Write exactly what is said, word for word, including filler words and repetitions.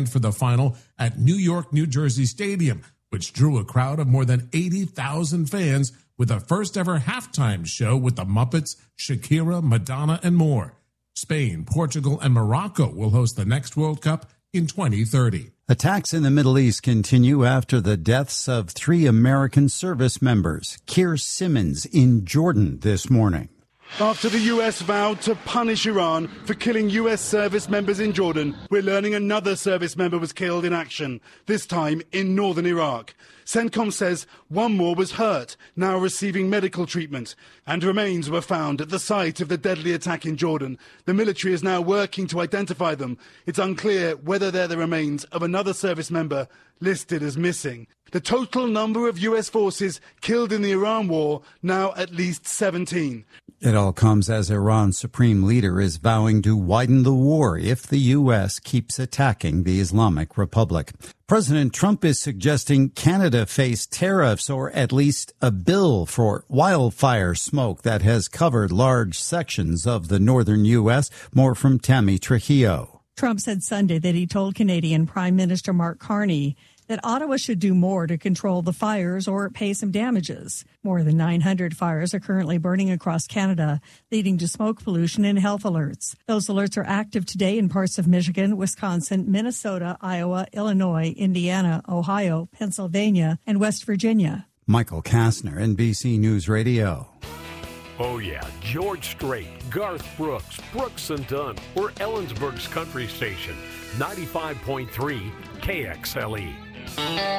planned for the final at New York, New Jersey Stadium, which drew a crowd of more than eighty thousand fans with a first-ever halftime show with the Muppets, Shakira, Madonna, and more. Spain, Portugal, and Morocco will host the next World Cup in twenty thirty. Attacks in the Middle East continue after the deaths of three American service members. Keir Simmons in Jordan this morning. After the U S vowed to punish Iran for killing U S service members in Jordan, we're learning another service member was killed in action, this time in northern Iraq. CENTCOM says one more was hurt, now receiving medical treatment, and remains were found at the site of the deadly attack in Jordan. The military is now working to identify them. It's unclear whether they're the remains of another service member listed as missing. The total number of U S forces killed in the Iran war, now at least seventeen. It all comes as Iran's supreme leader is vowing to widen the war if the U S keeps attacking the Islamic Republic. President Trump is suggesting Canada face tariffs or at least a bill for wildfire smoke that has covered large sections of the northern U S. More from Tammy Trujillo. Trump said Sunday that he told Canadian Prime Minister Mark Carney that Ottawa should do more to control the fires or pay some damages. More than nine hundred fires are currently burning across Canada, leading to smoke pollution and health alerts. Those alerts are active today in parts of Michigan, Wisconsin, Minnesota, Iowa, Illinois, Indiana, Ohio, Pennsylvania, and West Virginia. Michael Kastner, N B C News Radio. Oh, yeah, George Strait, Garth Brooks, Brooks and Dunn. We're Ellensburg's country station, ninety-five point three K X L E.